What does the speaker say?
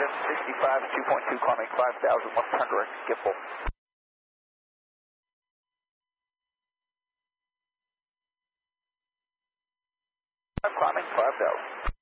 65, 2.2, climbing 5,000, left turn direct, skip full. Climbing 5,000.